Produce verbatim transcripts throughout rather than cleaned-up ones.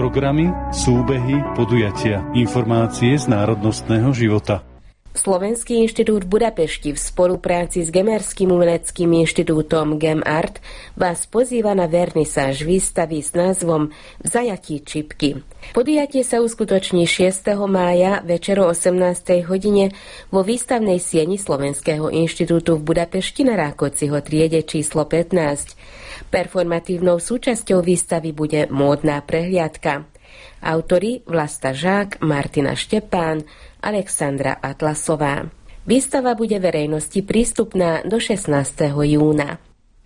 programy, súbehy, podujatia, informácie z národnostného života. Slovenský inštitút v Budapešti v spolupráci s Gemerským umeleckým inštitútom GEMART vás pozýva na vernisáž výstavy s názvom Vzajatí čipky. Podujatie sa uskutoční šiesteho mája večer o osemnástej hodine vo výstavnej sieni Slovenského inštitútu v Budapešti na Rákociho triede číslo pätnásť. Performatívnou súčasťou výstavy bude módna prehliadka. Autori Vlasta Žák, Martina Štepán, Alexandra Atlasová. Výstava bude verejnosti prístupná do šestnásteho júna.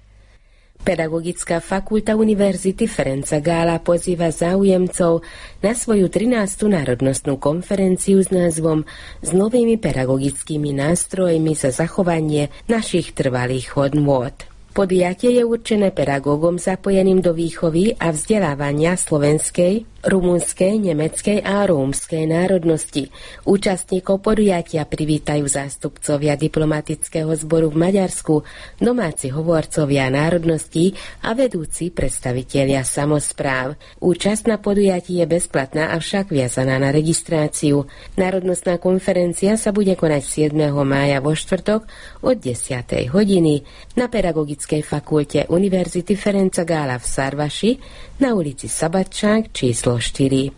Pedagogická fakulta Univerzity Ferenca Gála pozýva záujemcov na svoju trinástu národnostnú konferenciu s názvom S novými pedagogickými nástrojmi za zachovanie našich trvalých hodnôt. Podujatie je určené pedagógom zapojeným do výchovy a vzdelávania slovenskej, rumunskej, nemeckej a rómskej národnosti. Účastníkov podujatia privítajú zástupcovia diplomatického zboru v Maďarsku, domáci hovorcovia národností a vedúci predstavitelia samospráv. Účasť na podujatí je bezplatná, avšak viazaná na registráciu. Národnostná konferencia sa bude konať siedmeho mája vo štvrtok od desiatej hodiny na Pedagogickej fakulte Univerzity Ferenca Gála v Sarvaši na ulici Sabatčák číslo štyri.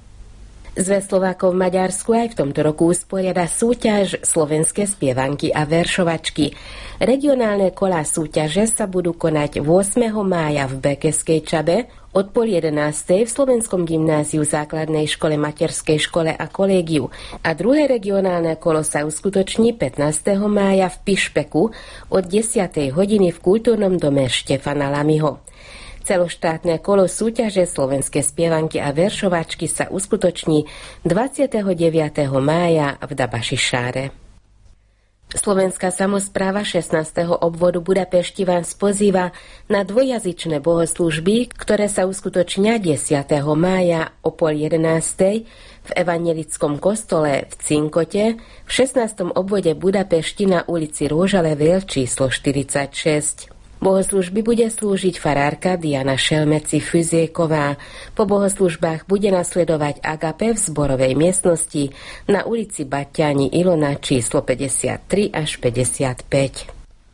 Zväz Slovákov v Maďarsku aj v tomto roku usporiada súťaž Slovenské spievanky a veršovačky. Regionálne kolá súťaže sa budú konať ôsmeho mája v Bekeskej Čabe od pol jedenástej v Slovenskom gymnáziu, základnej škole, materskej škole a kolégiu. A druhé regionálne kolo sa uskutoční pätnásteho mája v Pišpeku od desiatej hodiny v kultúrnom dome Štefana Lamiho. Celoštátne kolo súťaže Slovenské spievanky a veršovačky sa uskutoční dvadsiateho deviateho mája v Dabašišáre. Slovenská samospráva šestnásteho obvodu Budapešti vás pozýva na dvojjazyčné bohoslúžby, ktoré sa uskutočnia desiateho mája o pol jedenástej v evanjelickom kostole v Cinkote v šestnástom obvode Budapešti na ulici Róžalevél číslo štyridsaťšesť. Bohoslužby bude slúžiť farárka Diana Šelmeci Füzieková. Po bohoslužbách bude nasledovať agape v zborovej miestnosti na ulici Baťáni Ilona číslo päťdesiattri až päťdesiatpäť.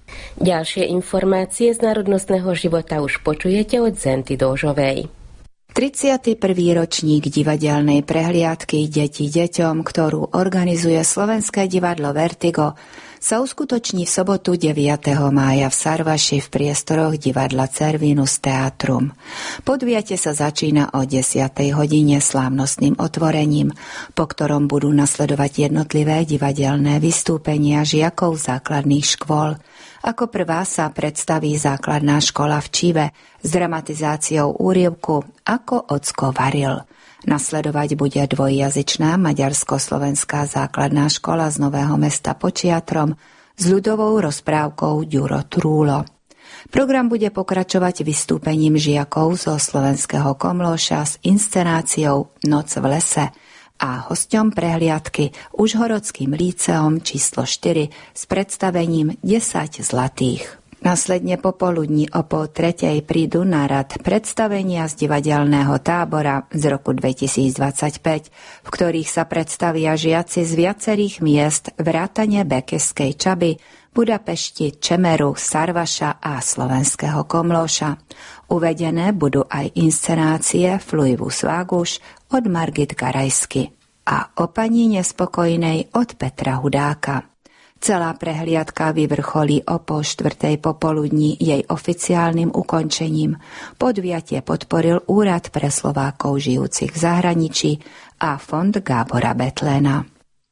Ďalšie informácie z národnostného života už počujete od Zenty Dožovej. tridsiaty prvý ročník divadelnej prehliadky Deti deťom, ktorú organizuje Slovenské divadlo Vertigo, sa uskutoční v sobotu deviateho mája v Sarvaši v priestoroch divadla Cervinus Teatrum. Podujatie sa začína o desiatej hodine slávnostným otvorením, po ktorom budú nasledovať jednotlivé divadelné vystúpenia žiakov základných škôl. Ako prvá sa predstaví základná škola v Čive s dramatizáciou úryvku Ako ocko varil. Nasledovať bude dvojjazyčná maďarsko-slovenská základná škola z Nového Mesta pod Čiatrom s ľudovou rozprávkou Ďuro Trúlo. Program bude pokračovať vystúpením žiakov zo Slovenského Komlóša s inscenáciou Noc v lese a hosťom prehliadky Užhorodským líceom číslo štyri s predstavením desať zlatých. Nasledne popoludní o pol tretej prídu na rad predstavenia z divadelného tábora z roku dvetisícdvadsaťpäť, v ktorých sa predstavia žiaci z viacerých miest vrátane Bekeskej Čaby, Budapešti, Čemeru, Sarvaša a Slovenského Komlóša. Uvedené budú aj inscenácie Fluivus Vagus od Margit Garajsky a O pani nespokojnej od Petra Hudáka. Celá prehliadka vyvrcholí o pol štvrtej popoludní jej oficiálnym ukončením. Podujatie podporil Úrad pre Slovákov žijúcich v zahraničí a Fond Gábora Betléna.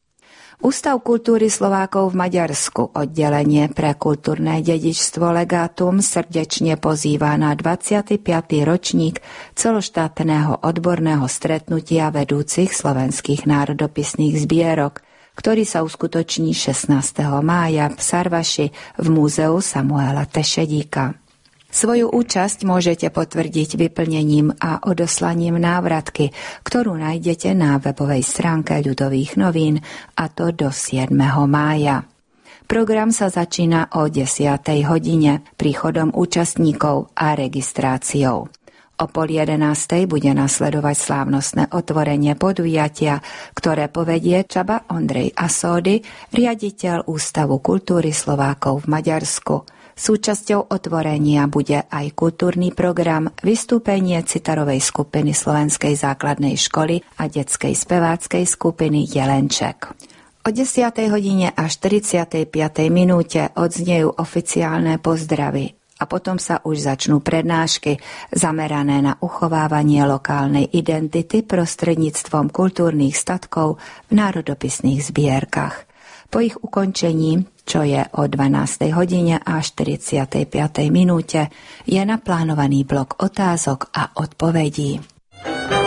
Ústav kultúry Slovákov v Maďarsku, oddelenie pre kultúrne dedičstvo Legátum, srdečne pozýva na dvadsiaty piaty ročník celoštátneho odborného stretnutia vedúcich slovenských národopisných zbierok, ktorý sa uskutoční šestnásteho mája v Sarvaši v múzeu Samuela Tešedíka. Svoju účasť môžete potvrdiť vyplnením a odoslaním návratky, ktorú nájdete na webovej stránke Ľudových novín, a to do siedmeho mája. Program sa začína o desiatej hodine príchodom účastníkov a registráciou. O pol jedenástej bude nasledovať slávnostné otvorenie podujatia, ktoré povedie Csaba Ondrej Asódy, riaditeľ Ústavu kultúry Slovákov v Maďarsku. Súčasťou otvorenia bude aj kultúrny program, vystúpenie citarovej skupiny Slovenskej základnej školy a detskej speváckej skupiny Jelenček. O desiatej hodine a štyridsiatej piatej minúte odznejú oficiálne pozdravy a potom sa už začnú prednášky zamerané na uchovávanie lokálnej identity prostredníctvom kultúrnych statkov v národopisných zbierkach. Po ich ukončení, čo je o dvanástej hodine a štyridsiatej piatej minúte, je naplánovaný blok otázok a odpovedí.